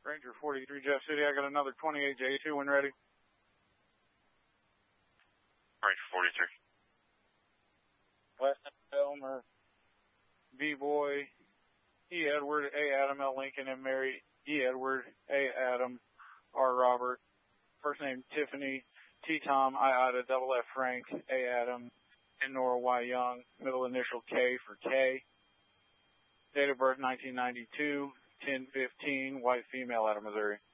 Ranger 43 Jeff City, I got another 28J2 when ready. Ranger 43. Weston Elmer, B-Boy, E. Edward, A. Adam, L. Lincoln, M. Mary, E. Edward, A. Adam, R. Robert. First name Tiffany, T. Tom, I. Ida, double F. Frank, A. Adam, N. Nora, Y. Young. Middle initial K for K. Date of birth 1992, 10/15, white female out of Missouri.